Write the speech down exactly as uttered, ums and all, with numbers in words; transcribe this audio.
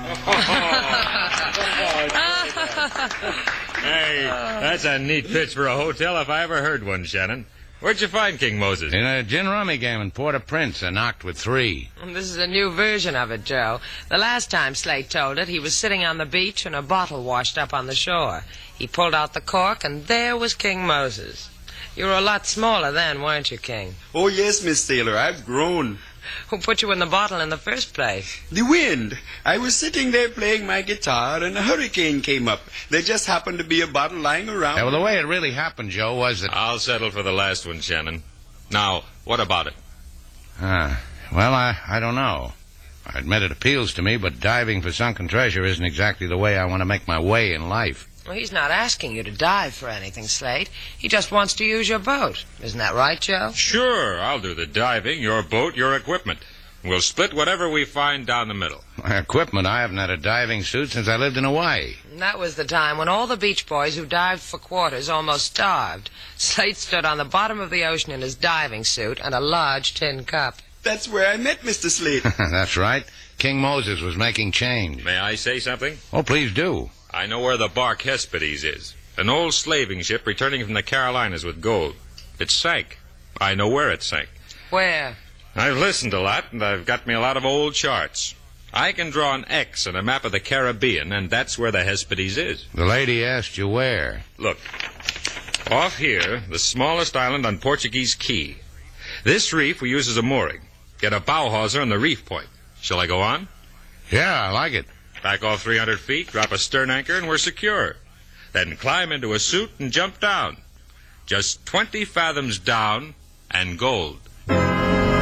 Hey, that's a neat pitch for a hotel if I ever heard one, Shannon. Where'd you find King Moses? In a gin rummy game in Port-au-Prince. I knocked with three. This is a new version of it, Joe. The last time Slate told it, he was sitting on the beach and a bottle washed up on the shore. He pulled out the cork, and there was King Moses. You were a lot smaller then, weren't you, King? Oh, yes, Miss Taylor, I've grown. Who put you in the bottle in the first place? The wind. I was sitting there playing my guitar, and a hurricane came up. There just happened to be a bottle lying around. Yeah, well, the way it really happened, Joe, was that... I'll settle for the last one, Shannon. Now, what about it? Ah, well, I, I don't know. I admit it appeals to me, but diving for sunken treasure isn't exactly the way I want to make my way in life. Well, he's not asking you to dive for anything, Slate. He just wants to use your boat. Isn't that right, Joe? Sure, I'll do the diving, your boat, your equipment. We'll split whatever we find down the middle. My equipment, I haven't had a diving suit since I lived in Hawaii. And that was the time when all the beach boys who dived for quarters almost starved. Slate stood on the bottom of the ocean in his diving suit and a large tin cup. That's where I met Mister Slate. That's right. King Moses was making change. May I say something? Oh, please do. I know where the bark Hesperides is. An old slaving ship returning from the Carolinas with gold. It sank. I know where it sank. Where? I've listened a lot, and I've got me a lot of old charts. I can draw an X on a map of the Caribbean, and that's where the Hesperides is. The lady asked you where. Look, off here, the smallest island on Portuguese Key. This reef we use as a mooring. Get a bow hawser on the reef point. Shall I go on? Yeah, I like it. Back off three hundred feet, drop a stern anchor, and we're secure. Then climb into a suit and jump down. Just twenty fathoms down, and gold.